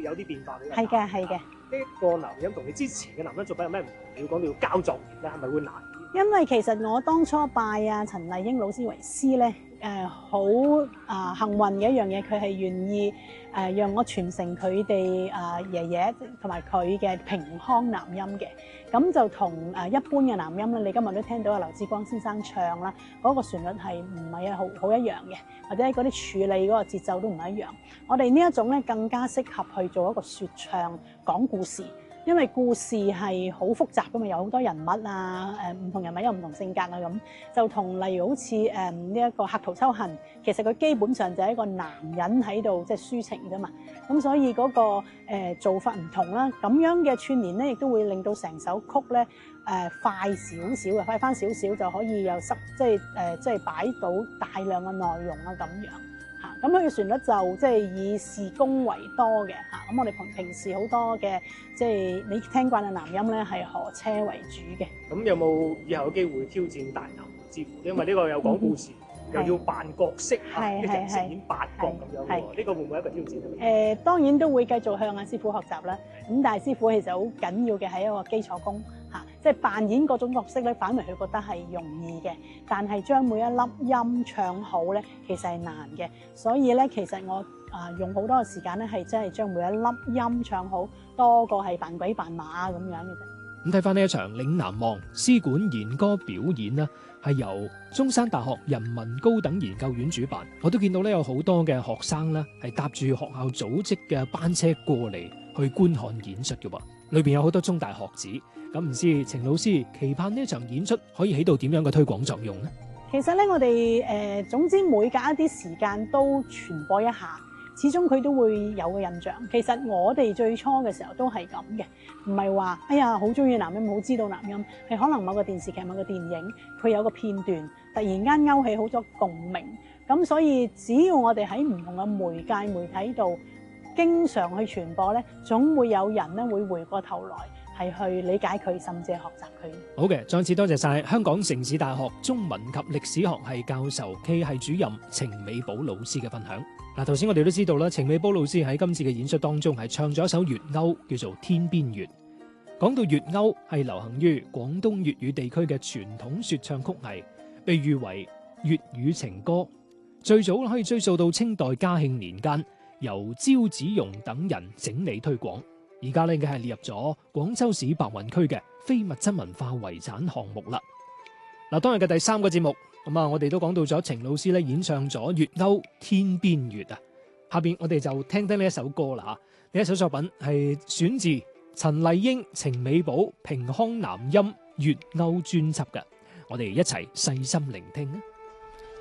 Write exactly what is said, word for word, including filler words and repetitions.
有啲變化嘅。 係嘅，係嘅。 呢個南音同你之前嘅南音作品有咩唔同？你要講到交作業咧，係咪會難啲？ 因為其實我當初拜啊陳麗英老師為師咧，誒好啊幸運嘅一樣嘢，佢係願意誒、呃、讓我傳承佢哋啊爺爺同埋佢嘅平腔南音嘅，咁就同誒一般嘅南音咧，你今日都聽到阿劉志光先生唱啦，嗰、那個旋律係唔係啊好好一樣嘅，或者嗰啲處理嗰個節奏都唔係一樣。我哋呢一種咧更加適合去做一個説唱講故事。因為故事係好複雜㗎嘛，有好多人物啊，誒唔同人物有唔同性格啊，咁就同例如好似誒呢一個客途秋恨，其實佢基本上就係一個男人喺度即係抒情啫嘛，咁所以嗰、那個、呃、做法唔同啦，咁樣嘅串聯咧，亦都會令到成首曲咧誒、呃、快少少嘅，快返少少就可以又濕即係誒即係擺到大量嘅內容啊咁樣。嚇，咁佢嘅旋律就即係以事工為多嘅嚇，咁我哋平平時好多嘅即係你聽慣嘅南音咧係何車為主嘅。 咁有冇以後有機會挑戰大南無之父？因為呢個有講故事，嗯、又要扮角色嚇，一人飾演八角咁樣喎。呢個會唔會係一個挑戰咧？誒、 呃，當然都會繼續向阿師傅學習啦。咁但係師傅其實好緊要嘅係一個基礎功嚇，即係扮演各種角色咧，反為佢覺得係容易嘅。但係將每一粒音唱好咧，其實係難嘅。所以咧，其實我啊用好多嘅時間咧，係真係將每一粒音唱好，多過係扮鬼扮馬咁樣嘅啫。 咁睇翻呢一場嶺南望絲管弦歌表演啦，係由中山大學人文高等研究院主辦。我都見到咧有好多嘅學生咧係搭住學校組織嘅班車過嚟去觀看演出嘅噃，裏邊有好多中大學子。咁唔知程老師期盼呢一場演出可以起到點樣嘅推廣作用呢？ 其實咧，我哋誒、呃、總之每隔一啲時間都傳播一下。始終佢都會有個印象。其實我哋最初嘅時候都係咁嘅，唔係話哎呀好中意南音，好知道南音，係可能某個電視劇、某個電影，佢有個片段突然間勾起好多共鳴。咁所以只要我哋喺唔同嘅媒介媒體度經常去傳播咧，總會有人咧會回過頭來係去理解佢，甚至係學習佢。 好嘅，再次多謝晒香港城市大學中文及歷史學系教授暨系主任程美寶老師嘅分享。嗱，頭先我哋都知道啦，程美寶老師喺今次嘅演出當中係唱咗一首粵謳，叫做《天邊月》。講到粵謳係流行於廣東粵語地區嘅傳統說唱曲藝，被譽為粵語情歌。最早可以追溯到清代嘉慶年間，由招子榕等人整理推廣。而家呢嘅係列入咗廣州市白雲區嘅非物質文化遺產項目啦。嗱，當日嘅第三個節目。咁啊，我哋都講到咗程老師咧演唱咗粵謳《天邊月》啊，下邊我哋就聽聽呢一首歌啦吓。呢一首作品係選自陳麗英、程美寶平腔南音粵謳專輯嘅，我哋一齊細心聆聽啊！